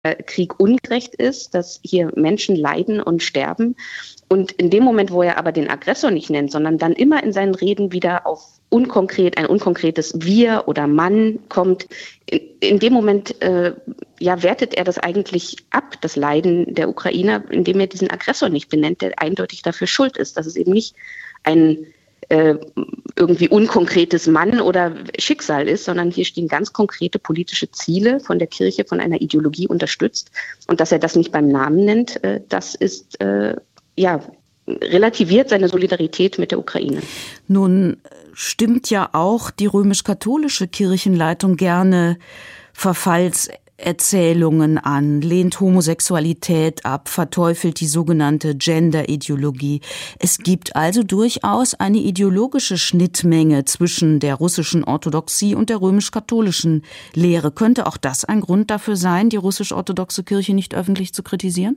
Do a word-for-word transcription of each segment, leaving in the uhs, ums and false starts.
Krieg ungerecht ist, dass hier Menschen leiden und sterben. Und in dem Moment, wo er aber den Aggressor nicht nennt, sondern dann immer in seinen Reden wieder auf unkonkret, ein unkonkretes Wir oder Mann kommt, in, in dem Moment äh, ja, wertet er das eigentlich ab, das Leiden der Ukrainer, indem er diesen Aggressor nicht benennt, der eindeutig dafür schuld ist, dass es eben nicht ein äh, irgendwie unkonkretes Mann oder Schicksal ist, sondern hier stehen ganz konkrete politische Ziele von der Kirche, von einer Ideologie unterstützt. Und dass er das nicht beim Namen nennt, äh, das ist äh, ja relativiert seine Solidarität mit der Ukraine. Nun stimmt ja auch die römisch-katholische Kirchenleitung gerne Verfallserzählungen an, lehnt Homosexualität ab, verteufelt die sogenannte Gender-Ideologie. Es gibt also durchaus eine ideologische Schnittmenge zwischen der russischen Orthodoxie und der römisch-katholischen Lehre. Könnte auch das ein Grund dafür sein, die russisch-orthodoxe Kirche nicht öffentlich zu kritisieren?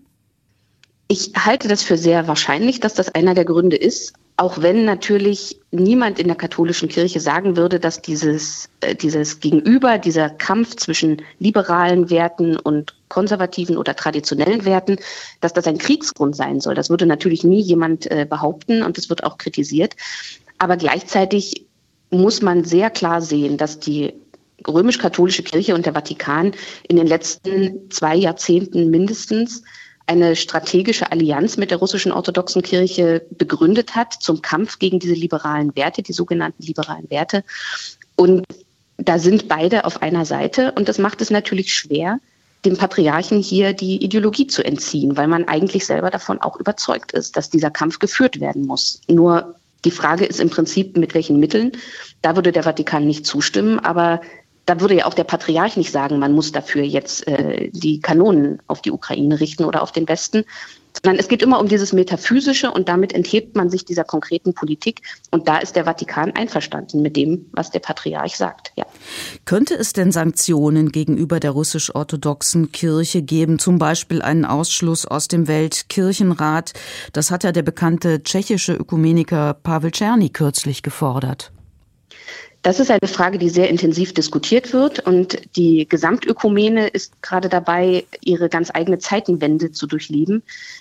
Ich halte das für sehr wahrscheinlich, dass das einer der Gründe ist, auch wenn natürlich niemand in der katholischen Kirche sagen würde, dass dieses, äh, dieses Gegenüber, dieser Kampf zwischen liberalen Werten und konservativen oder traditionellen Werten, dass das ein Kriegsgrund sein soll. Das würde natürlich nie jemand äh, behaupten und das wird auch kritisiert. Aber gleichzeitig muss man sehr klar sehen, dass die römisch-katholische Kirche und der Vatikan in den letzten zwei Jahrzehnten mindestens eine strategische Allianz mit der russischen orthodoxen Kirche begründet hat zum Kampf gegen diese liberalen Werte, die sogenannten liberalen Werte. Und da sind beide auf einer Seite. Und das macht es natürlich schwer, dem Patriarchen hier die Ideologie zu entziehen, weil man eigentlich selber davon auch überzeugt ist, dass dieser Kampf geführt werden muss. Nur die Frage ist im Prinzip, mit welchen Mitteln. Da würde der Vatikan nicht zustimmen, aber da würde ja auch der Patriarch nicht sagen, man muss dafür jetzt äh, die Kanonen auf die Ukraine richten oder auf den Westen, sondern es geht immer um dieses Metaphysische und damit enthebt man sich dieser konkreten Politik und da ist der Vatikan einverstanden mit dem, was der Patriarch sagt. Ja. Könnte es denn Sanktionen gegenüber der russisch-orthodoxen Kirche geben, zum Beispiel einen Ausschluss aus dem Weltkirchenrat? Das hat ja der bekannte tschechische Ökumeniker Pavel Czerny kürzlich gefordert. Das ist eine Frage, die sehr intensiv diskutiert wird und die Gesamtökumene ist gerade dabei, ihre ganz eigene Zeitenwende zu durchleben.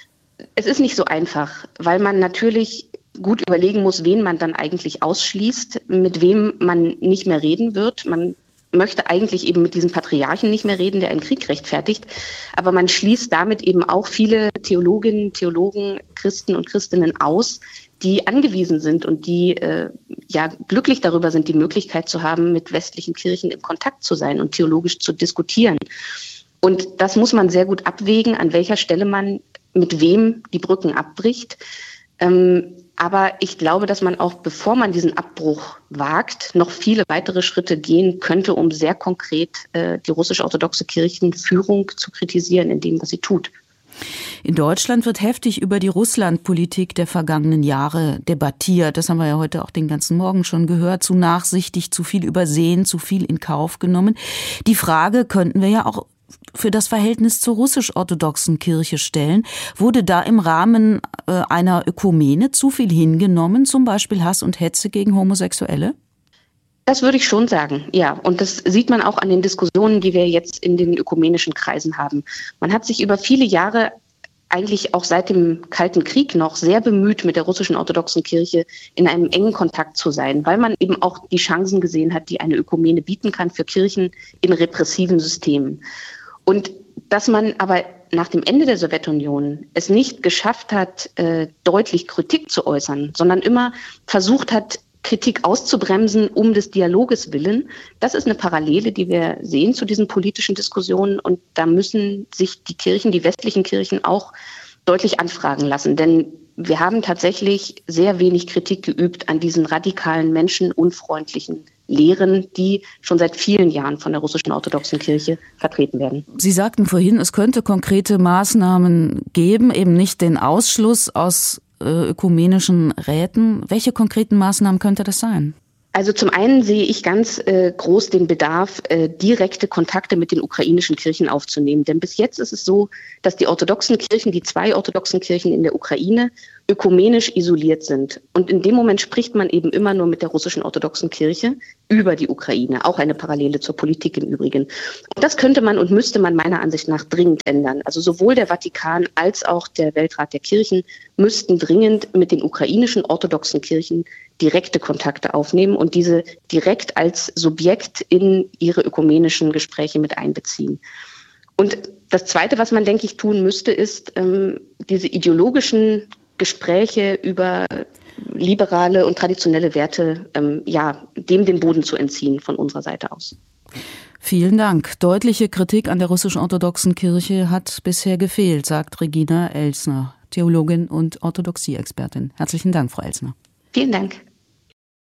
Es ist nicht so einfach, weil man natürlich gut überlegen muss, wen man dann eigentlich ausschließt, mit wem man nicht mehr reden wird. Man möchte eigentlich eben mit diesem Patriarchen nicht mehr reden, der einen Krieg rechtfertigt, aber man schließt damit eben auch viele Theologinnen, Theologen, Christen und Christinnen aus, die angewiesen sind und die äh, ja glücklich darüber sind, die Möglichkeit zu haben, mit westlichen Kirchen in Kontakt zu sein und theologisch zu diskutieren. Und das muss man sehr gut abwägen, an welcher Stelle man mit wem die Brücken abbricht. Ähm, aber ich glaube, dass man auch, bevor man diesen Abbruch wagt, noch viele weitere Schritte gehen könnte, um sehr konkret äh, die russisch-orthodoxe Kirchenführung zu kritisieren in dem, was sie tut. In Deutschland wird heftig über die Russlandpolitik der vergangenen Jahre debattiert. Das haben wir ja heute auch den ganzen Morgen schon gehört. Zu nachsichtig, zu viel übersehen, zu viel in Kauf genommen. Die Frage könnten wir ja auch für das Verhältnis zur russisch-orthodoxen Kirche stellen. Wurde da im Rahmen äh, einer Ökumene zu viel hingenommen, zum Beispiel Hass und Hetze gegen Homosexuelle? Das würde ich schon sagen, ja. Und das sieht man auch an den Diskussionen, die wir jetzt in den ökumenischen Kreisen haben. Man hat sich über viele Jahre, eigentlich auch seit dem Kalten Krieg noch, sehr bemüht, mit der russischen orthodoxen Kirche in einem engen Kontakt zu sein, weil man eben auch die Chancen gesehen hat, die eine Ökumene bieten kann für Kirchen in repressiven Systemen. Und dass man aber nach dem Ende der Sowjetunion es nicht geschafft hat, äh, deutlich Kritik zu äußern, sondern immer versucht hat, Kritik auszubremsen um des Dialoges willen. Das ist eine Parallele, die wir sehen zu diesen politischen Diskussionen. Und da müssen sich die Kirchen, die westlichen Kirchen auch deutlich anfragen lassen. Denn wir haben tatsächlich sehr wenig Kritik geübt an diesen radikalen, menschenunfreundlichen Lehren, die schon seit vielen Jahren von der russischen orthodoxen Kirche vertreten werden. Sie sagten vorhin, es könnte konkrete Maßnahmen geben, eben nicht den Ausschluss aus ökumenischen Räten. Welche konkreten Maßnahmen könnte das sein? Also zum einen sehe ich ganz äh, groß den Bedarf, äh, direkte Kontakte mit den ukrainischen Kirchen aufzunehmen. Denn bis jetzt ist es so, dass die orthodoxen Kirchen, die zwei orthodoxen Kirchen in der Ukraine, ökumenisch isoliert sind. Und in dem Moment spricht man eben immer nur mit der russischen orthodoxen Kirche über die Ukraine. Auch eine Parallele zur Politik im Übrigen. Und das könnte man und müsste man meiner Ansicht nach dringend ändern. Also sowohl der Vatikan als auch der Weltrat der Kirchen müssten dringend mit den ukrainischen orthodoxen Kirchen direkte Kontakte aufnehmen und diese direkt als Subjekt in ihre ökumenischen Gespräche mit einbeziehen. Und das Zweite, was man, denke ich, tun müsste, ist, ähm, diese ideologischen Gespräche über liberale und traditionelle Werte, ähm, ja, dem den Boden zu entziehen von unserer Seite aus. Vielen Dank. Deutliche Kritik an der russischen orthodoxen Kirche hat bisher gefehlt, sagt Regina Elsner, Theologin und Orthodoxie-Expertin. Herzlichen Dank, Frau Elsner. Vielen Dank.